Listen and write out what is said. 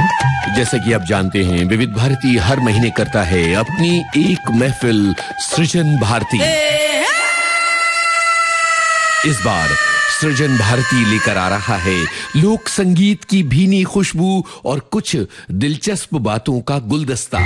जैसा कि आप जानते हैं, विविध भारती हर महीने करता है अपनी एक महफिल सृजन भारती। इस बार सृजन भारती लेकर आ रहा है लोक संगीत की भीनी खुशबू और कुछ दिलचस्प बातों का गुलदस्ता।